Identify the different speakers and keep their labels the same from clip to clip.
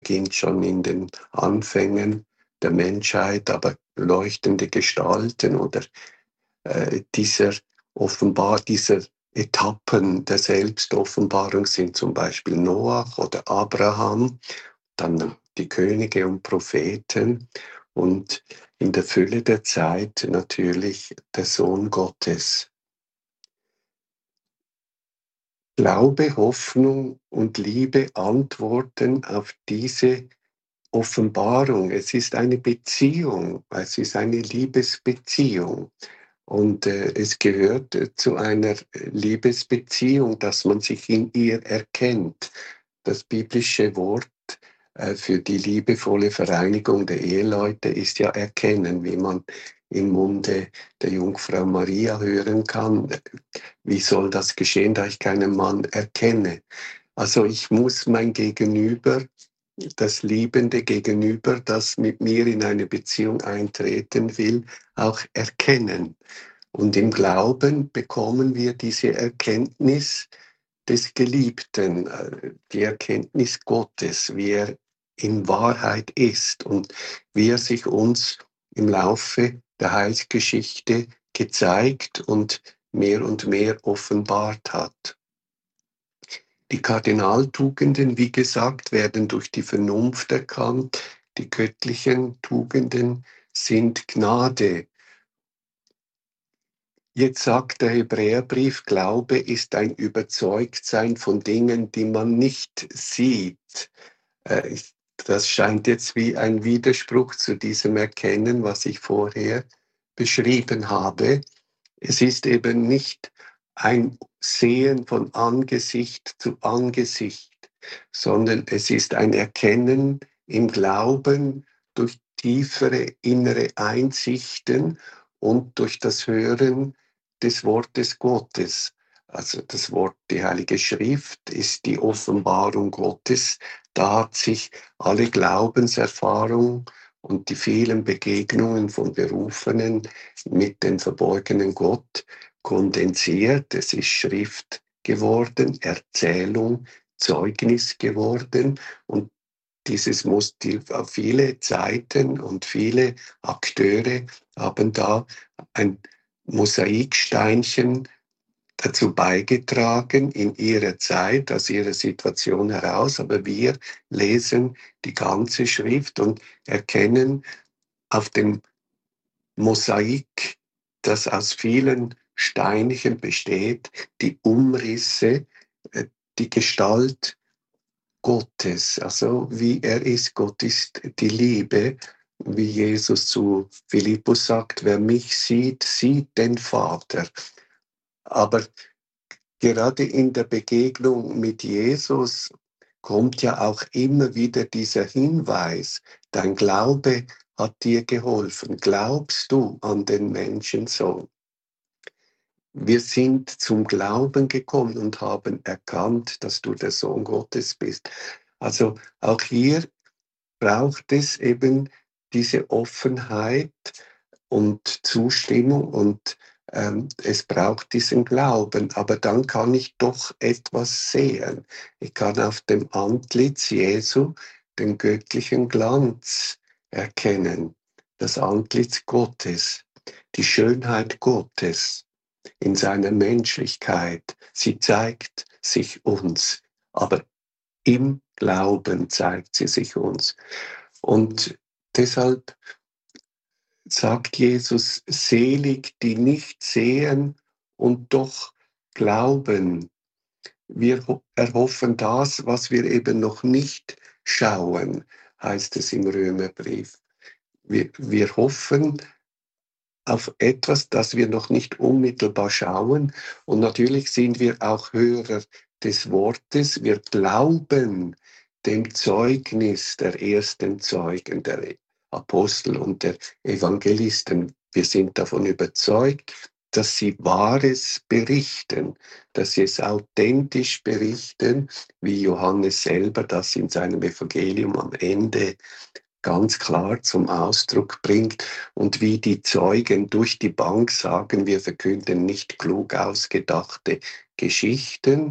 Speaker 1: beginnt schon in den Anfängen der Menschheit, aber leuchtende Gestalten oder dieser Etappen der Selbstoffenbarung sind zum Beispiel Noach oder Abraham, dann die Könige und Propheten und in der Fülle der Zeit natürlich der Sohn Gottes. Glaube, Hoffnung und Liebe antworten auf diese Offenbarung. Es ist eine Beziehung, es ist eine Liebesbeziehung. Und es gehört zu einer Liebesbeziehung, dass man sich in ihr erkennt. Das biblische Wort für die liebevolle Vereinigung der Eheleute ist ja erkennen, wie man im Munde der Jungfrau Maria hören kann. Wie soll das geschehen, da ich keinen Mann erkenne? Also ich muss mein Gegenüber, das liebende Gegenüber, das mit mir in eine Beziehung eintreten will, auch erkennen. Und im Glauben bekommen wir diese Erkenntnis des Geliebten, die Erkenntnis Gottes, wie er in Wahrheit ist und wie er sich uns im Laufe der Heilsgeschichte gezeigt und mehr offenbart hat. Die Kardinaltugenden, wie gesagt, werden durch die Vernunft erkannt. Die göttlichen Tugenden sind Gnade. Jetzt sagt der Hebräerbrief, Glaube ist ein Überzeugtsein von Dingen, die man nicht sieht. Das scheint jetzt wie ein Widerspruch zu diesem Erkennen, was ich vorher beschrieben habe. Es ist eben nicht ein Sehen von Angesicht zu Angesicht, sondern es ist ein Erkennen im Glauben durch tiefere innere Einsichten und durch das Hören des Wortes Gottes. Also das Wort, die Heilige Schrift ist die Offenbarung Gottes. Da hat sich alle Glaubenserfahrung und die vielen Begegnungen von Berufenen mit dem verborgenen Gott kondensiert. Es ist Schrift geworden, Erzählung, Zeugnis geworden und dieses muss viele Zeiten und viele Akteure haben da ein Mosaiksteinchen dazu beigetragen in ihrer Zeit, aus ihrer Situation heraus. Aber wir lesen die ganze Schrift und erkennen auf dem Mosaik, das aus vielen Steinchen besteht, die Umrisse, die Gestalt Gottes, also wie er ist. Gott ist die Liebe, wie Jesus zu Philippus sagt, wer mich sieht, sieht den Vater. Aber gerade in der Begegnung mit Jesus kommt ja auch immer wieder dieser Hinweis, dein Glaube hat dir geholfen. Glaubst du an den Menschensohn? Wir sind zum Glauben gekommen und haben erkannt, dass du der Sohn Gottes bist. Also auch hier braucht es eben diese Offenheit und Zustimmung und es braucht diesen Glauben. Aber dann kann ich doch etwas sehen. Ich kann auf dem Antlitz Jesu den göttlichen Glanz erkennen, das Antlitz Gottes, die Schönheit Gottes in seiner Menschlichkeit. Sie zeigt sich uns, aber im Glauben zeigt sie sich uns. Und deshalb sagt Jesus, selig, die nicht sehen und doch glauben. Wir erhoffen das, was wir eben noch nicht schauen, heißt es im Römerbrief. Wir hoffen auf etwas, das wir noch nicht unmittelbar schauen. Und natürlich sind wir auch Hörer des Wortes. Wir glauben dem Zeugnis der ersten Zeugen, der Apostel und der Evangelisten. Wir sind davon überzeugt, dass sie Wahres berichten, dass sie es authentisch berichten, wie Johannes selber das in seinem Evangelium am Ende ganz klar zum Ausdruck bringt und wie die Zeugen durch die Bank sagen, wir verkünden nicht klug ausgedachte Geschichten,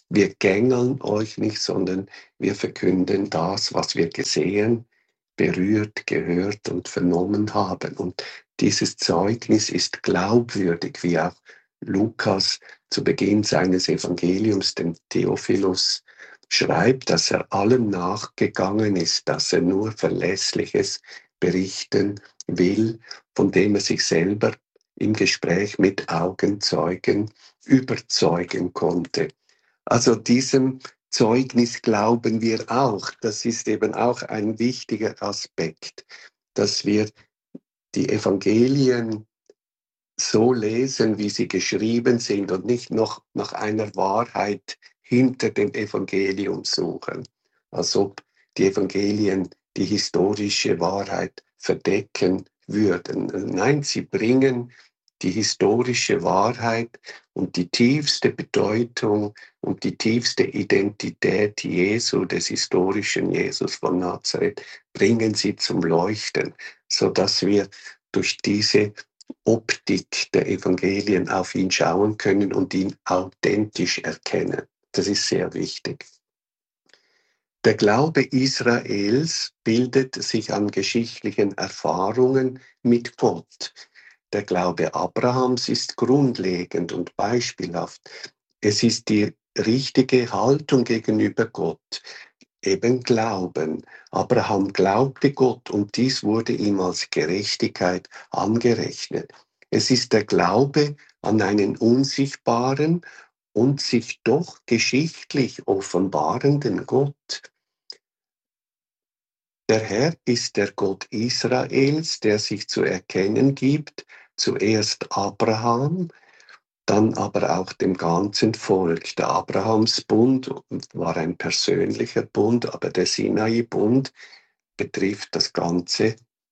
Speaker 1: Wir gängeln euch nicht, sondern wir verkünden das, was wir gesehen, berührt, gehört und vernommen haben. Und dieses Zeugnis ist glaubwürdig, wie auch Lukas zu Beginn seines Evangeliums dem Theophilus schreibt, dass er allem nachgegangen ist, dass er nur Verlässliches berichten will, von dem er sich selber im Gespräch mit Augenzeugen überzeugen konnte. Also diesem Zeugnis glauben wir auch. Das ist eben auch ein wichtiger Aspekt, dass wir die Evangelien so lesen, wie sie geschrieben sind und nicht noch nach einer Wahrheit hinter dem Evangelium suchen, als ob die Evangelien die historische Wahrheit verdecken würden. Nein, sie bringen die historische Wahrheit und die tiefste Bedeutung und die tiefste Identität Jesu, des historischen Jesus von Nazareth, bringen sie zum Leuchten, sodass wir durch diese Optik der Evangelien auf ihn schauen können und ihn authentisch erkennen. Das ist sehr wichtig. Der Glaube Israels bildet sich an geschichtlichen Erfahrungen mit Gott. Der Glaube Abrahams ist grundlegend und beispielhaft. Es ist die richtige Haltung gegenüber Gott, eben Glauben. Abraham glaubte Gott und dies wurde ihm als Gerechtigkeit angerechnet. Es ist der Glaube an einen unsichtbaren und sich doch geschichtlich offenbarenden Gott. Der Herr ist der Gott Israels, der sich zu erkennen gibt, zuerst Abraham, dann aber auch dem ganzen Volk. Der Abrahamsbund war ein persönlicher Bund, aber der Sinai-Bund betrifft das ganze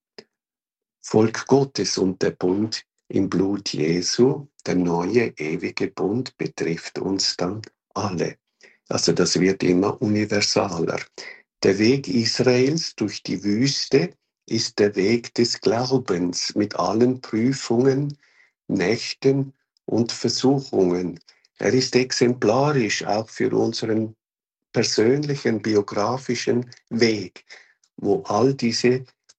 Speaker 1: Volk Gottes und der Bund im Blut Jesu, der neue ewige Bund, betrifft uns dann alle. Also das wird immer universaler. Der Weg Israels durch die Wüste ist der Weg des Glaubens mit allen Prüfungen, Nächten und Versuchungen. Er ist exemplarisch auch für unseren persönlichen biografischen Weg, wo all diese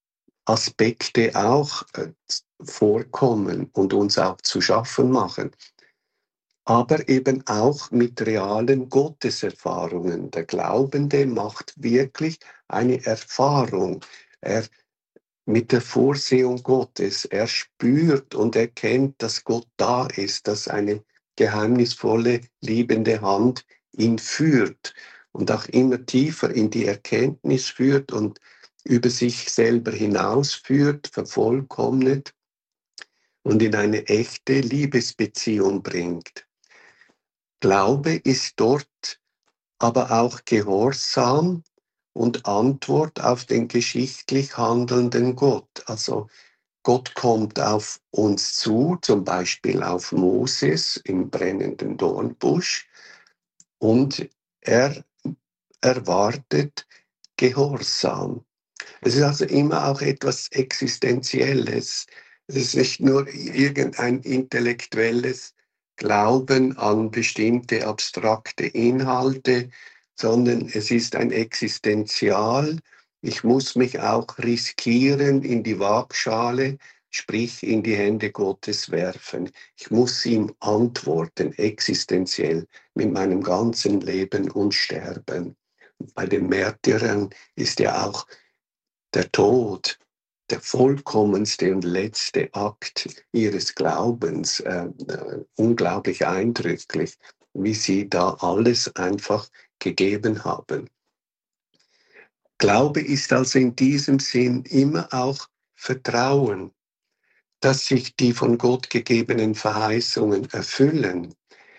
Speaker 1: Aspekte auch vorkommen und uns auch zu schaffen machen, aber eben auch mit realen Gotteserfahrungen. Der Glaubende macht wirklich eine Erfahrung. Er mit der Vorsehung Gottes. Er spürt und erkennt, dass Gott da ist, dass eine geheimnisvolle, liebende Hand ihn führt und auch immer tiefer in die Erkenntnis führt und über sich selber hinausführt, vervollkommnet und in eine echte Liebesbeziehung bringt. Glaube ist dort aber auch Gehorsam und Antwort auf den geschichtlich handelnden Gott. Also Gott kommt auf uns zu, zum Beispiel auf Moses im brennenden Dornbusch, und er erwartet Gehorsam. Es ist also immer auch etwas Existenzielles. Es ist nicht nur irgendein intellektuelles Glauben an bestimmte abstrakte Inhalte, sondern es ist ein Existenzial. Ich muss mich auch riskieren, in die Waagschale, sprich in die Hände Gottes werfen. Ich muss ihm antworten, existenziell, mit meinem ganzen Leben und Sterben. Bei den Märtyrern ist ja auch der Tod der vollkommenste und letzte Akt ihres Glaubens, unglaublich eindrücklich, wie sie da alles einfach gegeben haben. Glaube ist also in diesem Sinn immer auch Vertrauen, dass sich die von Gott gegebenen Verheißungen erfüllen.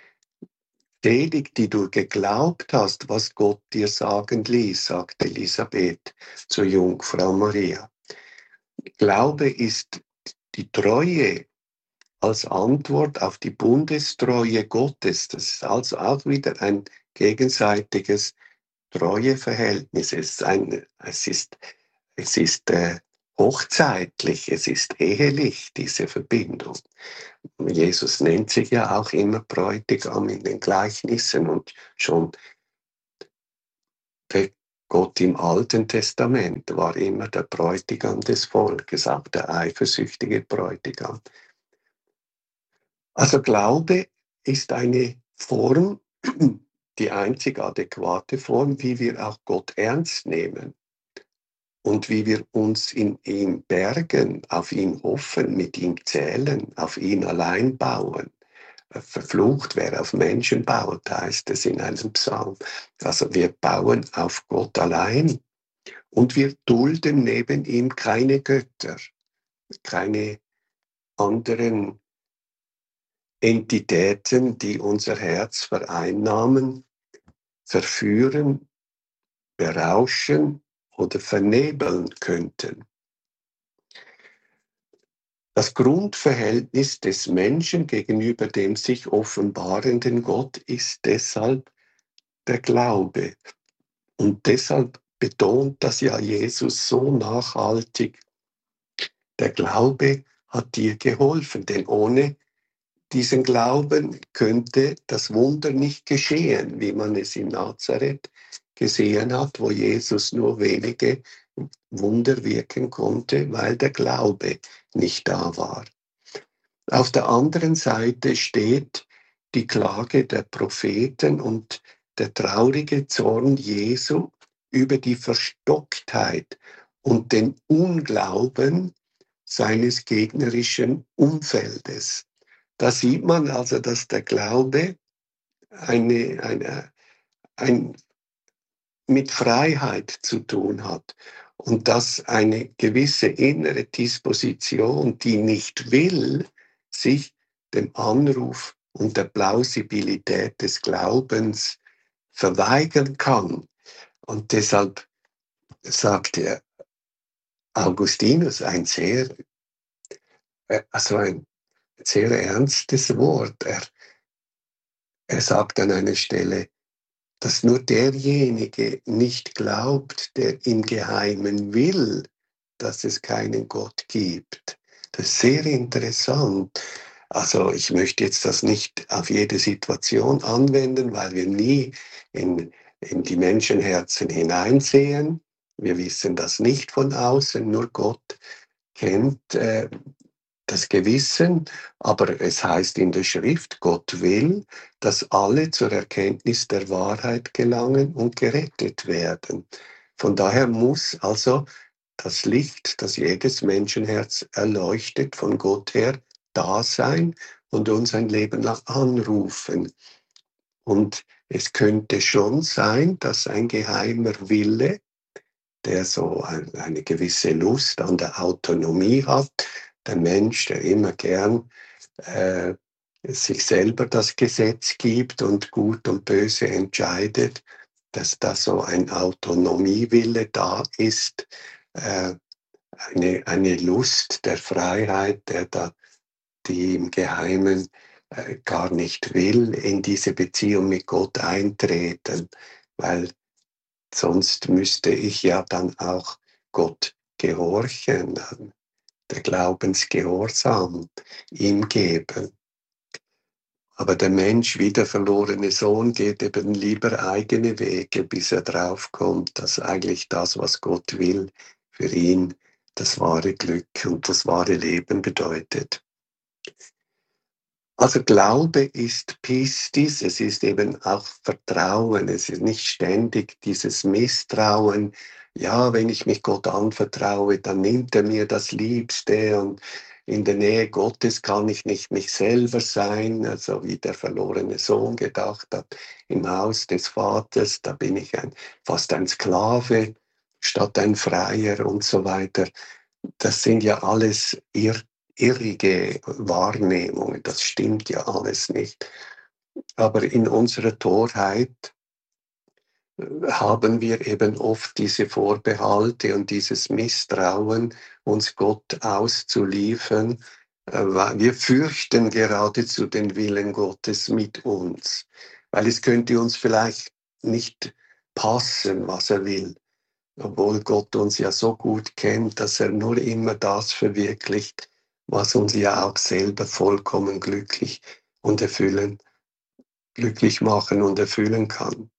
Speaker 1: Selig, die du geglaubt hast, was Gott dir sagen ließ, sagt Elisabeth zur Jungfrau Maria. Glaube ist die Treue als Antwort auf die Bundestreue Gottes. Das ist also auch wieder ein gegenseitiges Treueverhältnis. Es ist hochzeitlich, es ist ehelich, diese Verbindung. Jesus nennt sich ja auch immer Bräutigam in den Gleichnissen und schon der Gott im Alten Testament war immer der Bräutigam des Volkes, auch der eifersüchtige Bräutigam. Also Glaube ist eine Form, die einzig adäquate Form, wie wir auch Gott ernst nehmen und wie wir uns in ihm bergen, auf ihn hoffen, mit ihm zählen, auf ihn allein bauen. Verflucht, wer auf Menschen baut, heißt es in einem Psalm. Also wir bauen auf Gott allein und wir dulden neben ihm keine Götter, keine anderen Entitäten, die unser Herz vereinnahmen, verführen, berauschen oder vernebeln könnten. Das Grundverhältnis des Menschen gegenüber dem sich offenbarenden Gott ist deshalb der Glaube. Und deshalb betont das ja Jesus so nachhaltig. Der Glaube hat dir geholfen, denn ohne diesen Glauben könnte das Wunder nicht geschehen, wie man es in Nazareth gesehen hat, wo Jesus nur wenige Wunder wirken konnte, weil der Glaube nicht da war. Auf der anderen Seite steht die Klage der Propheten und der traurige Zorn Jesu über die Verstocktheit und den Unglauben seines gegnerischen Umfeldes. Da sieht man also, dass der Glaube ein mit Freiheit zu tun hat und dass eine gewisse innere Disposition, die nicht will, sich dem Anruf und der Plausibilität des Glaubens verweigern kann. Und deshalb sagt der Augustinus also ein sehr ernstes Wort. Er sagt an einer Stelle, dass nur derjenige nicht glaubt, der im Geheimen will, dass es keinen Gott gibt. Das ist sehr interessant. Also ich möchte jetzt das nicht auf jede Situation anwenden, weil wir nie in die Menschenherzen hineinsehen. Wir wissen das nicht von außen, nur Gott kennt das Gewissen, aber es heißt in der Schrift, Gott will, dass alle zur Erkenntnis der Wahrheit gelangen und gerettet werden. Von daher muss also das Licht, das jedes Menschenherz erleuchtet, von Gott her da sein und uns ein Leben lang anrufen. Und es könnte schon sein, dass ein geheimer Wille, der so eine gewisse Lust an der Autonomie hat, der Mensch, der immer gern äh, sich selber das Gesetz gibt und gut und böse entscheidet, dass da so ein Autonomiewille da ist, äh, eine Lust der Freiheit, die im Geheimen gar nicht will, in diese Beziehung mit Gott eintreten, weil sonst müsste ich ja dann auch Gott gehorchen, der Glaubensgehorsam ihm geben. Aber der Mensch, wie der verlorene Sohn, geht eben lieber eigene Wege, bis er draufkommt, dass eigentlich das, was Gott will, für ihn das wahre Glück und das wahre Leben bedeutet. Also Glaube ist Pistis, es ist eben auch Vertrauen, es ist nicht ständig dieses Misstrauen, ja, wenn ich mich Gott anvertraue, dann nimmt er mir das Liebste und in der Nähe Gottes kann ich nicht mich selber sein, also wie der verlorene Sohn gedacht hat, im Haus des Vaters, da bin ich fast ein Sklave statt ein Freier und so weiter. Das sind ja alles irrige Wahrnehmungen, das stimmt ja alles nicht. Aber in unserer Torheit haben wir eben oft diese Vorbehalte und dieses Misstrauen, uns Gott auszuliefern, weil wir fürchten geradezu den Willen Gottes mit uns, weil es könnte uns vielleicht nicht passen, was er will. obwohl Gott uns ja so gut kennt, dass er nur immer das verwirklicht, was uns ja auch selber vollkommen und erfüllen glücklich machen und erfüllen kann.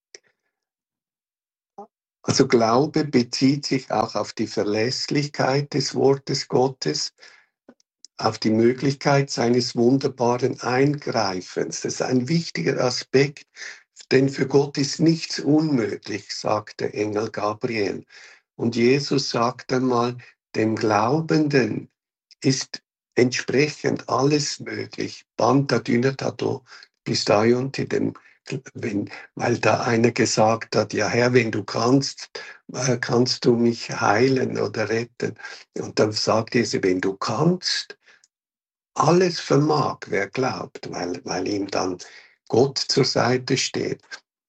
Speaker 1: Also Glaube bezieht sich auch auf die Verlässlichkeit des Wortes Gottes, auf die Möglichkeit seines wunderbaren Eingreifens. Das ist ein wichtiger Aspekt, denn für Gott ist nichts unmöglich, sagt der Engel Gabriel. Und Jesus sagt einmal, dem Glaubenden ist entsprechend alles möglich. Banta dynatato pistaion dem, weil da einer gesagt hat, ja Herr, wenn du kannst, kannst du mich heilen oder retten. Und dann sagt Jesus, wenn du kannst, alles vermag, wer glaubt, weil ihm dann Gott zur Seite steht.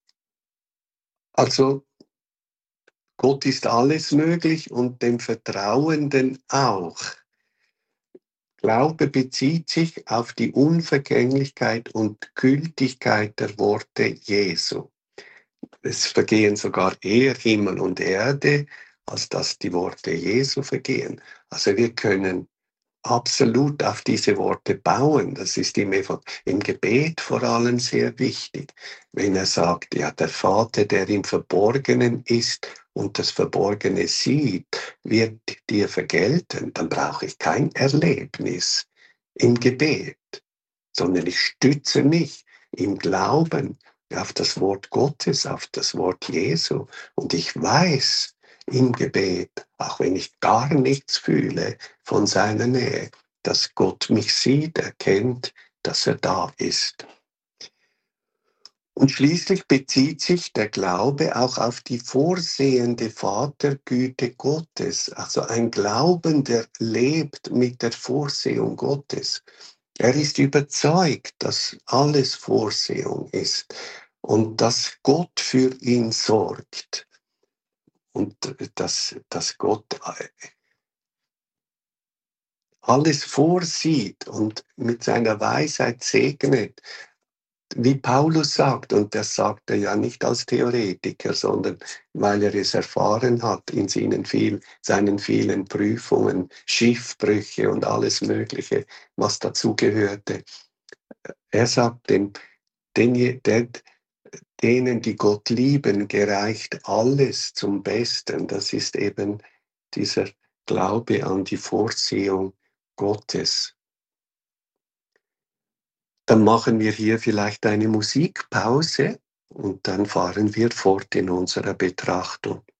Speaker 1: Also Gott ist alles möglich und dem Vertrauenden auch. Glaube bezieht sich auf die Unvergänglichkeit und Gültigkeit der Worte Jesu. Es vergehen sogar eher Himmel und Erde, als dass die Worte Jesu vergehen. Also wir können absolut auf diese Worte bauen. Das ist im Gebet vor allem sehr wichtig. Wenn er sagt, ja, der Vater, der im Verborgenen ist und das Verborgene sieht, wird dir vergelten, dann brauche ich kein Erlebnis im Gebet, sondern ich stütze mich im Glauben auf das Wort Gottes, auf das Wort Jesu. Und ich weiß im Gebet, auch wenn ich gar nichts fühle von seiner Nähe, dass Gott mich sieht, erkennt, dass er da ist. Und schließlich bezieht sich der Glaube auch auf die vorsehende Vatergüte Gottes. Also ein Glaubender lebt mit der Vorsehung Gottes. Er ist überzeugt, dass alles Vorsehung ist und dass Gott für ihn sorgt und dass Gott alles vorsieht und mit seiner Weisheit segnet. Wie Paulus sagt, und das sagt er ja nicht als Theoretiker, sondern weil er es erfahren hat in seinen vielen Prüfungen, Schiffbrüche und alles Mögliche, was dazugehörte. Er sagt, denen, die Gott lieben, gereicht alles zum Besten. Das ist eben dieser Glaube an die Vorsehung Gottes. Dann machen wir hier vielleicht eine Musikpause und dann fahren wir fort in unserer Betrachtung.